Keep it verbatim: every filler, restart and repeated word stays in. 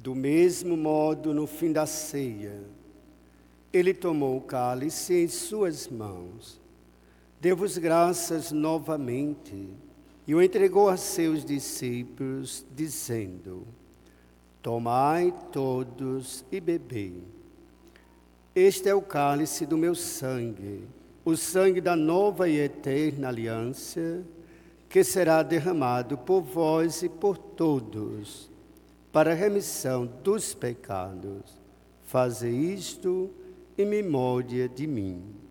Do mesmo modo, no fim da ceia, ele tomou o cálice em suas mãos, deu-vos graças novamente e o entregou a seus discípulos, dizendo: tomai todos e bebei. Este é o cálice do meu sangue, o sangue da nova e eterna aliança, que será derramado por vós e por todos, para a remissão dos pecados. Faze isto em memória de mim.